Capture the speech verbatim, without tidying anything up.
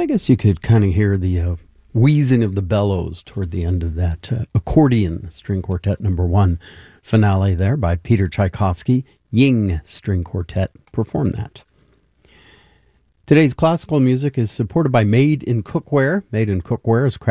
I guess you could kind of hear the uh, wheezing of the bellows toward the end of that uh, accordion string quartet number one finale there by Peter Tchaikovsky. Ying String Quartet performed that. Today's classical music is supported by Made in Cookware. Made in Cookware is